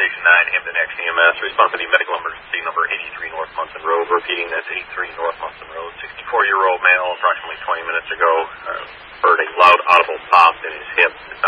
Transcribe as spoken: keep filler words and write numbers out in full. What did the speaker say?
Station nine, Hampton X E M S. Responsibility medical emergency number eighty-three North Munson Road. Repeating, that's eighty-three North Munson Road. sixty-four-year-old male, approximately twenty minutes ago, uh, heard a loud audible pop in his hip.